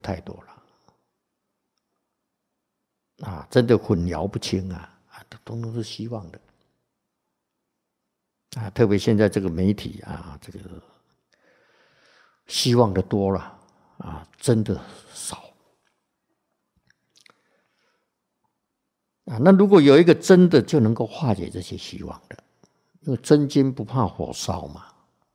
太多了真的混淆不清通通是希望的特别现在这个媒体这个希望的多了真的少那如果有一个真的就能够化解这些希望的，因为真金不怕火烧嘛